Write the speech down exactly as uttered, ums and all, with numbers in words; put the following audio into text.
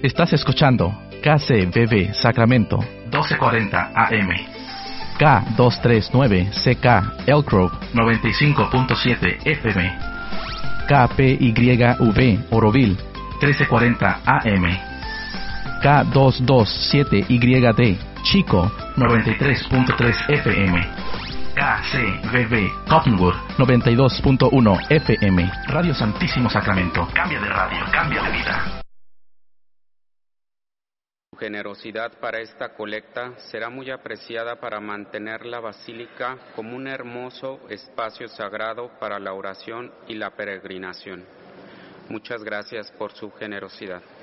Estás escuchando K C V V Sacramento doce cuarenta A M, K doscientos treinta y nueve C K Elk Grove noventa y cinco punto siete F M, K P Y V Oroville trece cuarenta A M, K doscientos veintisiete Y D Chico noventa y tres punto tres F M, K C V V Cottonwood noventa y dos punto uno F M. Radio Santísimo Sacramento. Cambia de radio, cambia de vida. Su generosidad para esta colecta será muy apreciada para mantener la basílica como un hermoso espacio sagrado para la oración y la peregrinación. Muchas gracias por su generosidad.